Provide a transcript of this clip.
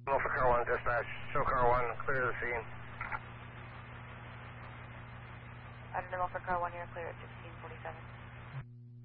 Norfolk Car 1 dispatch, show Car 1, clear the scene. Norfolk Car 1 here, clear at 1647.